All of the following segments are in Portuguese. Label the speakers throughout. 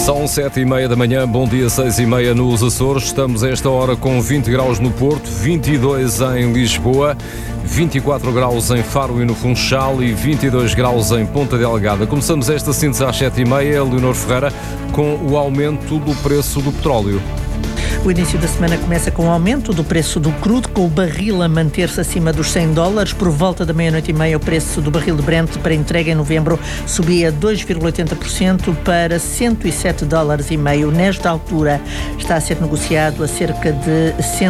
Speaker 1: São 7h30 da manhã, bom dia, 6h30 nos Açores. Estamos a esta hora com 20 graus no Porto, 22 em Lisboa, 24 graus em Faro e no Funchal e 22 graus em Ponta Delgada. Começamos esta síntese às 7h30, Leonor Ferreira, com o aumento do preço do petróleo.
Speaker 2: O início da semana começa com o aumento do preço do crudo, com o barril a manter-se acima dos $100. Por volta da meia-noite e meia, o preço do barril de Brent para entrega em novembro subia 2,80% para $107,5. Nesta altura está a ser negociado a cerca de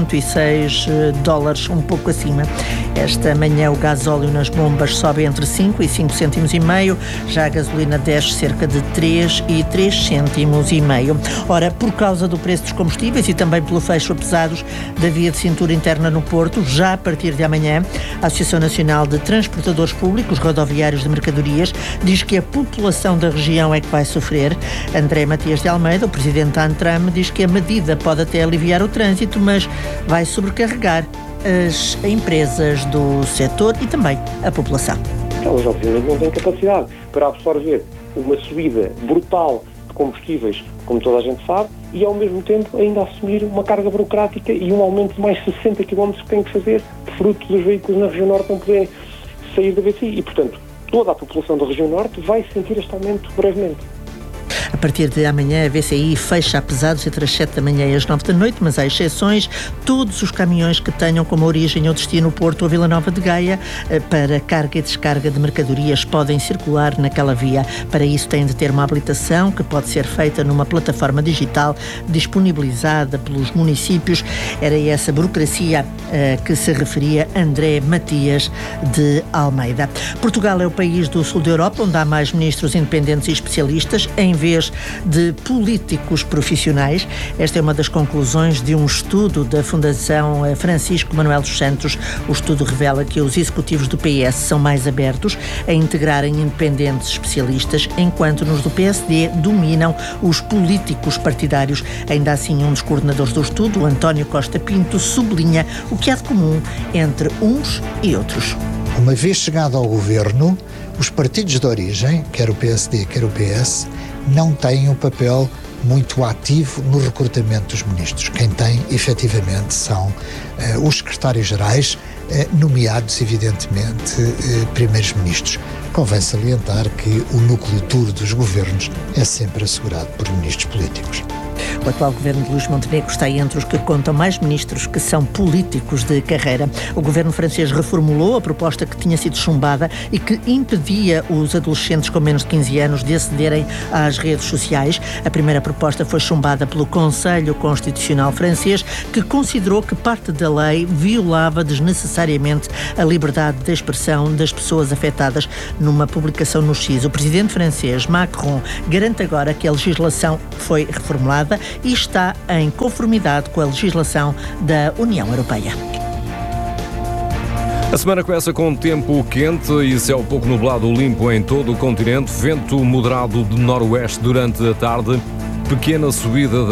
Speaker 2: $106, um pouco acima. Esta manhã o gasóleo nas bombas sobe entre 5 e 5,5 cêntimos. Já a gasolina desce cerca de 3 e 3,5 cêntimos. Ora, por causa do preço dos combustíveis e também pelo fecho a pesados da via de cintura interna no Porto, já a partir de amanhã, a Associação Nacional de Transportadores Públicos Rodoviários de Mercadorias diz que a população da região é que vai sofrer. André Matias de Almeida, o presidente da ANTRAM, diz que a medida pode até aliviar o trânsito, mas vai sobrecarregar as empresas do setor e também a população.
Speaker 3: Elas obviamente não têm capacidade para absorver uma subida brutal de combustíveis, como toda a gente sabe, e ao mesmo tempo ainda assumir uma carga burocrática e um aumento de mais 60 km que tem que fazer, fruto dos veículos na região norte não poderem sair da VCI. E, portanto, toda a população da região norte vai sentir este aumento brevemente.
Speaker 2: A partir de amanhã, a VCI fecha a pesados entre as 7 da manhã e as 9 da noite, mas há exceções. Todos os caminhões que tenham como origem ou destino o Porto ou Vila Nova de Gaia para carga e descarga de mercadorias podem circular naquela via. Para isso têm de ter uma habilitação que pode ser feita numa plataforma digital disponibilizada pelos municípios. Era essa burocracia que se referia André Matias de Almeida. Portugal é o país do sul da Europa onde há mais ministros independentes e especialistas em vez de políticos profissionais. Esta é uma das conclusões de um estudo da Fundação Francisco Manuel dos Santos. O estudo revela que os executivos do PS são mais abertos a integrarem independentes especialistas, enquanto nos do PSD dominam os políticos partidários. Ainda assim, um dos coordenadores do estudo, António Costa Pinto, sublinha o que há de comum entre uns e outros.
Speaker 4: Uma vez chegado ao governo, os partidos de origem, quer o PSD, quer o PS, não têm um papel muito ativo no recrutamento dos ministros. Quem tem, efetivamente, são os secretários-gerais, nomeados, evidentemente, primeiros ministros. Convém salientar que o núcleo duro dos governos é sempre assegurado por ministros políticos.
Speaker 2: O atual governo de Luís Montenegro está entre os que contam mais ministros que são políticos de carreira. O governo francês reformulou a proposta que tinha sido chumbada e que impedia os adolescentes com menos de 15 anos de acederem às redes sociais. A primeira proposta foi chumbada pelo Conselho Constitucional francês, que considerou que parte da lei violava desnecessariamente a liberdade de expressão das pessoas afetadas numa publicação no X. O presidente francês, Macron, garante agora que a legislação foi reformulada e está em conformidade com a legislação da União Europeia.
Speaker 1: A semana começa com tempo quente e céu pouco nublado limpo em todo o continente, vento moderado de noroeste durante a tarde, pequena subida